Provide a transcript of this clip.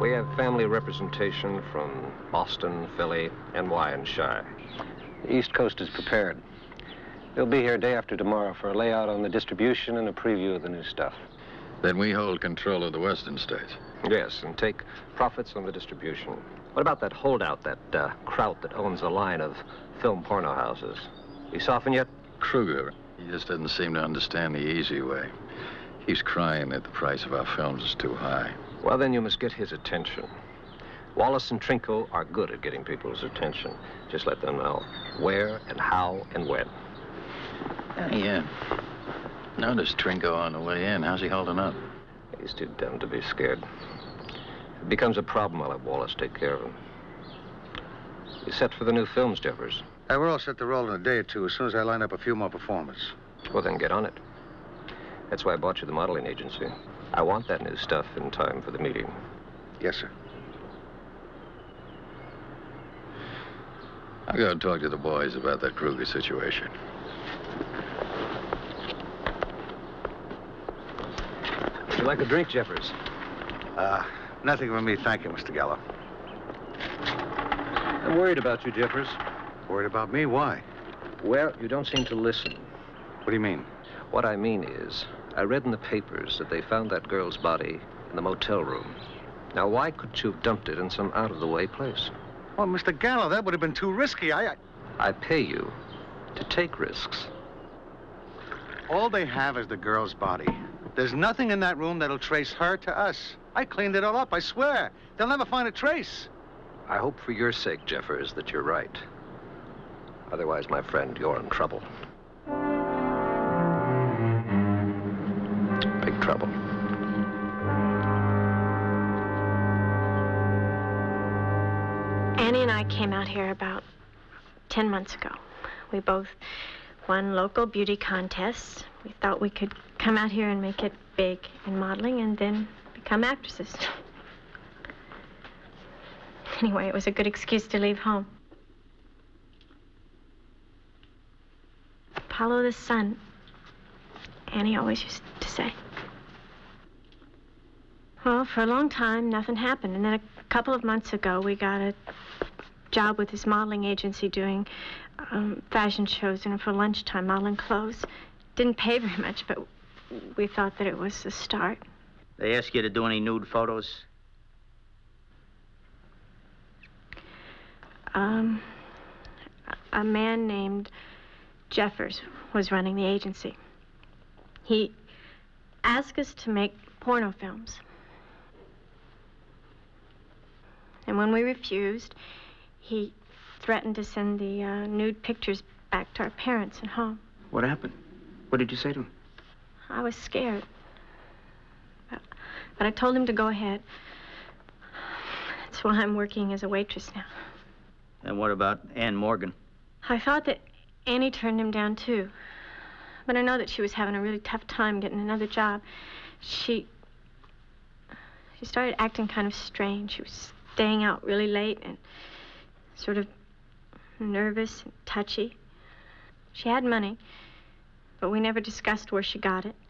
We have family representation from Boston, Philly, NY, and Chi. The East Coast is prepared. They'll be here day after tomorrow for a layout on the distribution and a preview of the new stuff. Then we hold control of the western states. Yes, and take profits on the distribution. What about that holdout, that Kraut that owns a line of film porno houses? He softened yet? Kruger, he just doesn't seem to understand the easy way. He's crying that the price of our films is too high. Well, then you must get his attention. Wallace and Trinko are good at getting people's attention. Just let them know where and how and when. Yeah. Noticed Trinko on the way in. How's he holding up? He's too dumb to be scared. If it becomes a problem, I'll have Wallace take care of him. You set for the new films, Jeffers? We're all set to roll in a day or two as soon as I line up a few more performers. Well, then get on it. That's why I bought you the modeling agency. I want that new stuff in time for the meeting. Yes, sir. I'll go and talk to the boys about that Kruger situation. Would you like a drink, Jeffers? Nothing for me, thank you, Mr. Gallo. I'm worried about you, Jeffers. Worried about me? Why? Well, you don't seem to listen. What do you mean? What I mean is, I read in the papers that they found that girl's body in the motel room. Now, why couldn't you have dumped it in some out-of-the-way place? Well, Mr. Gallo, that would have been too risky. I pay you to take risks. All they have is the girl's body. There's nothing in that room that'll trace her to us. I cleaned it all up, I swear. They'll never find a trace. I hope for your sake, Jeffers, that you're right. Otherwise, my friend, you're in trouble. Big trouble. Annie and I came out here about 10 months ago. We both won local beauty contests. We thought we could come out here and make it big in modeling and then become actresses. Anyway, it was a good excuse to leave home. Follow the sun, Annie always used to say. Well, for a long time, nothing happened. And then a couple of months ago, we got a job with this modeling agency doing fashion shows, for lunchtime, modeling clothes. Didn't pay very much, but we thought that it was a start. They ask you to do any nude photos? A man named Jeffers was running the agency. He asked us to make porno films. And when we refused, he threatened to send the nude pictures back to our parents at home. What happened? What did you say to him? I was scared. But I told him to go ahead. That's why I'm working as a waitress now. And what about Ann Morgan? I thought that Annie turned him down, too. But I know that she was having a really tough time getting another job. She started acting kind of strange. She was staying out really late and sort of nervous and touchy. She had money, but we never discussed where she got it.